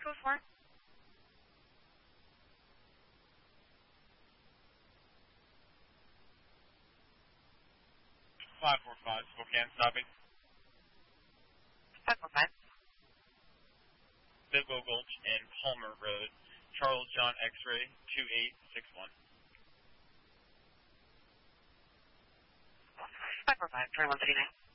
544. 545, Spokane, stopping. 545. Bidwell Gulch and Palmer Road, Charles John X-ray 2861. 545, 2139.